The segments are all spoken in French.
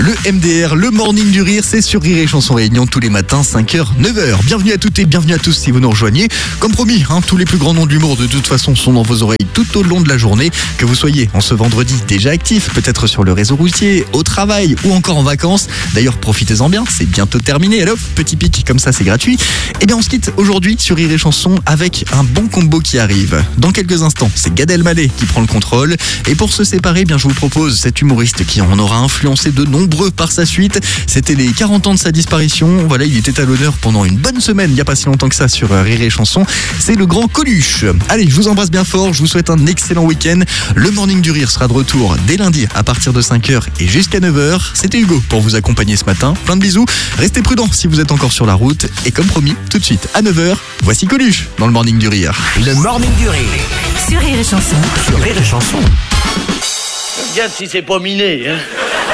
Le MDR, le Morning du Rire, c'est sur Rire et Chanson Réunion tous les matins, 5h, 9h. Bienvenue à toutes et bienvenue à tous si vous nous rejoignez. Comme promis, tous les plus grands noms de l'humour de toute façon sont dans vos oreilles tout au long de la journée. Que vous soyez en ce vendredi déjà actif, peut-être sur le réseau routier, au travail ou encore en vacances. D'ailleurs, profitez-en bien, c'est bientôt terminé. Alors, petit pic, comme ça c'est gratuit. Et bien on se quitte aujourd'hui sur Rire et Chanson avec un bon combo qui arrive. Dans quelques instants, c'est Gad Elmaleh qui prend le contrôle. Et pour se séparer, bien je vous propose cet humoriste qui en aura influencé de nombreux par sa suite. C'était les 40 ans de sa disparition. Voilà, il était à l'honneur pendant une bonne semaine, il n'y a pas si longtemps que ça sur Rire et Chanson. C'est le grand Coluche. Allez, je vous embrasse bien fort, je vous souhaite un excellent week-end. Le Morning du Rire sera de retour dès lundi à partir de 5h et jusqu'à 9h. C'était Hugo pour vous accompagner ce matin. Plein de bisous. Restez prudents si vous êtes encore sur la route. Et comme promis, tout de suite à 9h, voici Coluche dans le Morning du Rire. Le Morning du Rire. Sur Rire et Chanson. Sur Rire et Chanson. Regarde si c'est pas miné, hein.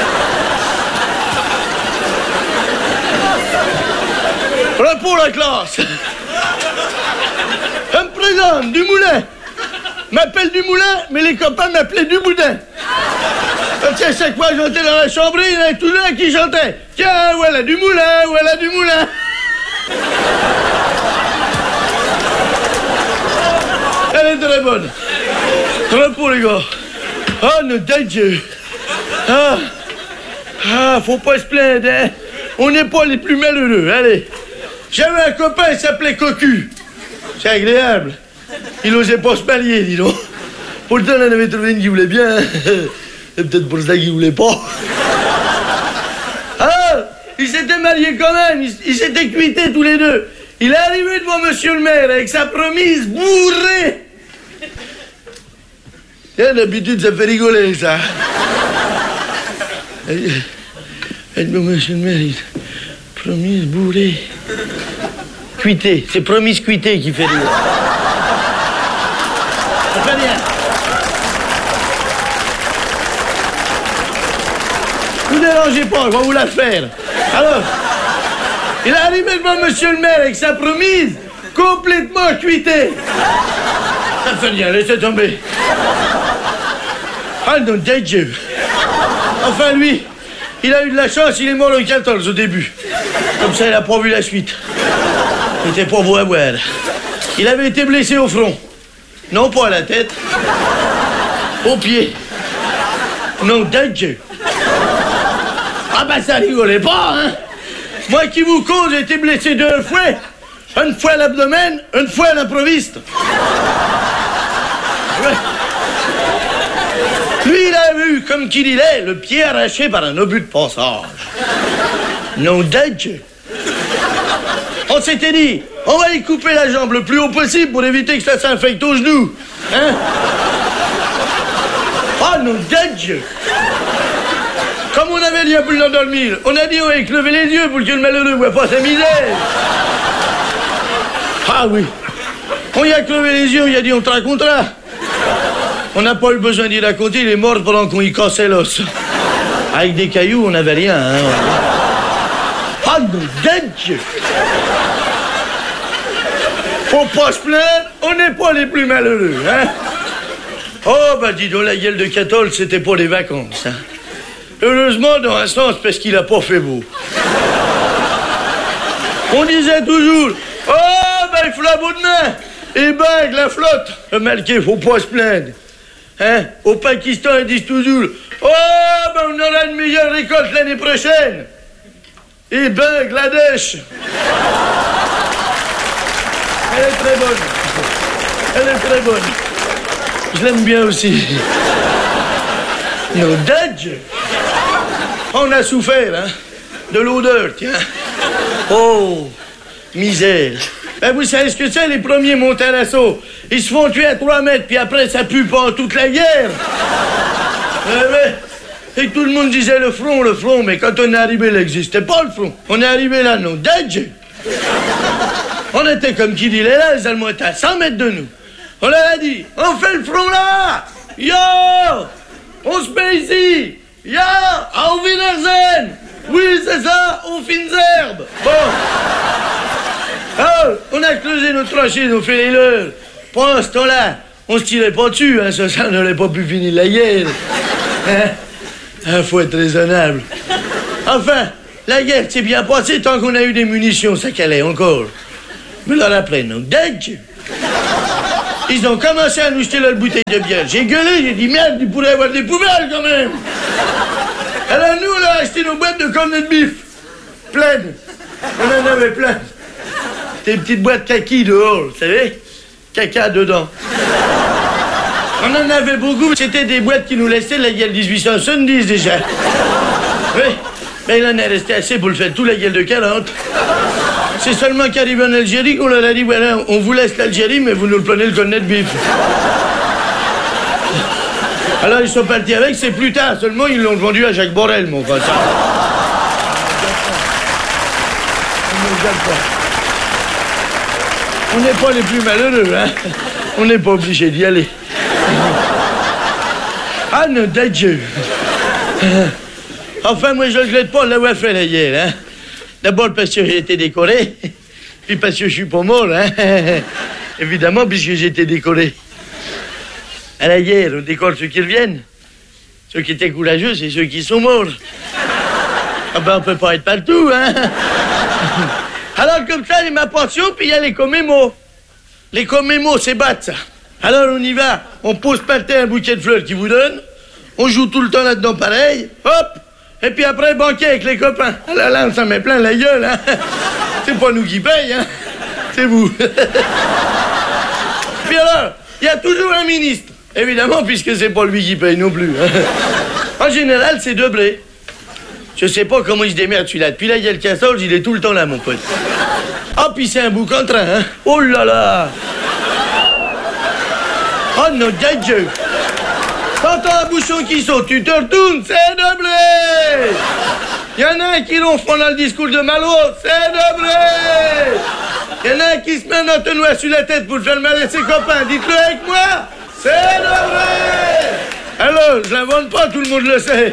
Repos la classe. Je me présente, du moulin. M'appelle du moulin, mais les copains m'appelaient du boudin. Parce qu'à chaque fois que j'entrais dans la chambre, il y en avait toujours un qui chantait. Tiens, voilà du moulin, voilà du moulin. Elle est très bonne. Repos les gars. Oh, nos Dieu. Faut pas se plaindre, hein. On n'est pas les plus malheureux, allez. J'avais un copain, il s'appelait Cocu. C'est agréable. Il osait pas se marier, dis donc. Pourtant, on en avait trouvé une qui voulait bien. C'est peut-être pour ça qu'il voulait pas. Il s'était marié quand même. Ils s'étaient cuités tous les deux. Il est arrivé devant monsieur le maire avec sa promise bourrée. D'habitude, ça fait rigoler, ça. Monsieur le maire, promise bourrée. Cuité, c'est promise cuité qui fait rire. Ça fait rien. Vous dérangez pas, je vais vous la faire. Alors, il est arrivé devant monsieur le maire avec sa promise complètement cuitée. Ça fait rien, laissez tomber. Ah non, Dieu. Enfin, lui, il a eu de la chance, il est mort le 14 au début. Comme ça, il n'a pas vu la suite. Il était pas beau à boire. Il avait été blessé au front. Non pas à la tête. Au pied. Non, Dieu. Ah ben ça rigolait pas, hein. Moi qui vous cause, j'ai été blessé 2 fois. Une fois à l'abdomen, une fois à l'improviste. Ouais. Lui, il a vu, comme qu'il est, le pied arraché par un obus de passage. Non, Dieu. On s'était dit, on va y couper la jambe le plus haut possible pour éviter que ça s'infecte au genou. Hein? Oh, non, Dieu. Comme on avait dit un peu l'endormir, on a dit on va lever les yeux pour que le malheureux ne voit pas sa misère. Ah oui. On y a crevé les yeux, on y a dit on te racontera. On n'a pas eu besoin d'y raconter, il est mort pendant qu'on y cassait l'os. Avec des cailloux, on n'avait rien, hein. Ah non, Dieu. Faut pas se plaindre, on n'est pas les plus malheureux, hein. Oh, bah dis donc, la gueule de 14, c'était pour les vacances, hein. Heureusement, dans un sens, parce qu'il a pas fait beau. On disait toujours, oh, ben il faut la bout de main. Et ben, la flotte. Malqué, faut pas se plaindre. Hein? Au Pakistan, ils disent toujours, oh, ben on aura une meilleure récolte l'année prochaine. Et Bangladesh. Elle est très bonne. Elle est très bonne. Je l'aime bien aussi. No Dodge. On a souffert, hein, de l'odeur, tiens. Oh, misère. Ben, vous savez ce que c'est, les premiers montés à l'assaut? Ils se font tuer à 3 mètres, puis après, ça pue pendant toute la guerre. Et tout le monde disait le front, mais quand on est arrivé, il n'existait pas le front. On est arrivé là, non, Dodge. On était comme qui dit là, les Allemands étaient à 100 mètres de nous. On leur a dit, on fait le front là. Yo, on se met ici. Ja, auf Wiedersehen. Oui, c'est ça, aux fines herbes. Bon. Oh, on a creusé nos tranchées, on fait les leurs. Pendant ce temps-là, on se tirait pas dessus, hein, ça n'aurait pas pu finir la guerre. Hein? Faut être raisonnable. Enfin, la guerre s'est bien passée tant qu'on a eu des munitions, ça calait encore. Mais là, après, non, dingue. Ils ont commencé à nous jeter leur bouteille de bière. J'ai gueulé, j'ai dit merde, il pourrait y avoir des poubelles quand même. Alors nous, on a acheté nos boîtes de cornets de bif. Pleines. On en avait plein. Des petites boîtes kaki dehors, vous savez? Caca dedans. On en avait beaucoup. C'était des boîtes qui nous laissaient la gueule 1870 déjà. Oui, mais il en est resté assez pour le faire tout la gueule de 40. C'est seulement qu'arrivé en Algérie qu'on leur a dit, voilà, on vous laisse l'Algérie, mais vous nous le prenez le cornet de bif. Alors ils sont partis avec, c'est plus tard, seulement ils l'ont vendu à Jacques Borel, mon frère. On n'est pas les plus malheureux, hein. On n'est pas obligé d'y aller. Ah non, Dieu. Enfin, moi, je regrette pas de l'avoir fait la guerre, hein. D'abord parce que j'ai été décoré, puis parce que je suis pas mort, hein. Évidemment, puisque j'ai été décoré. À la guerre, on décore ceux qui reviennent. Ceux qui étaient courageux, c'est ceux qui sont morts. Ah ben, on peut pas être partout, hein. Alors, comme ça, il y a ma pension, puis il y a les commémos. Les commémos, c'est battre, ça. Alors, on y va. On pose par terre un bouquet de fleurs qu'ils vous donnent. On joue tout le temps là-dedans pareil. Hop. Et puis après, banquet avec les copains. Ah là, on s'en met plein la gueule, hein. C'est pas nous qui paye, hein. C'est vous. Puis alors, il y a toujours un ministre. Évidemment, puisque c'est pas lui qui paye non plus, hein. En général, c'est Debré. Je sais pas comment il se démerde celui-là. Depuis là, il y a le casserole, il est tout le temps là, mon pote. Ah, puis c'est un bouc en train, hein. Oh là là. Oh non, Dieu. T'entends un bouchon qui saute, tu te retournes, c'est Debré. Il y en a un qui ronfle pendant le discours de Malraux, c'est Debré. Il y en a un qui se met un entonnoir sur la tête pour faire le mal à ses copains. Dites-le avec moi, c'est Debré. Alors, je l'invente pas, tout le monde le sait.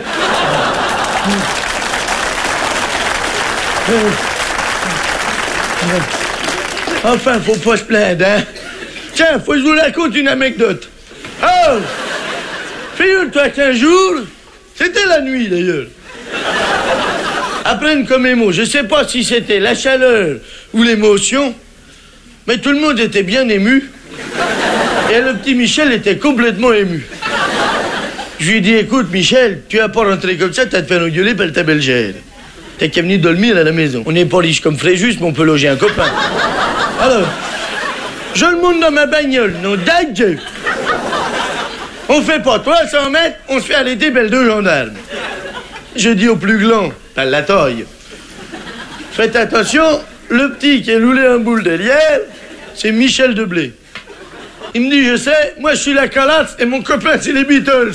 Enfin, faut pas se plaindre, hein. Tiens, faut que je vous raconte une anecdote. Oh, figure-toi qu'un jour, c'était la nuit d'ailleurs. Après une commémo, je sais pas si c'était la chaleur ou l'émotion, mais tout le monde était bien ému. Et le petit Michel était complètement ému. Je lui ai dit, écoute Michel, tu vas pas rentrer comme ça, t'as te faire engueuler par ta belle-gère. T'as qu'à venir dormir à la maison. On n'est pas riche comme Fréjus, mais on peut loger un copain. Alors, je le monte dans ma bagnole, non dingue. On fait pas 300 mètres, on se fait arrêter par deux gendarmes. Je dis au plus grand, par la taille, faites attention, le petit qui est roulé en boule derrière, c'est Michel Deblé. Il me dit, je sais, moi je suis la calasse et mon copain c'est les Beatles.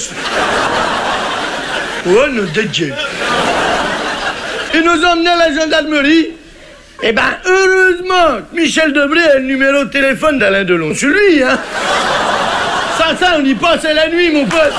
Oh, non, Dieu. Ils nous ont emmenés à la gendarmerie. Eh ben, heureusement que Michel Debré a le numéro de téléphone d'Alain Delon. C'est lui, hein. Sans ça, on y passe à la nuit, mon pote.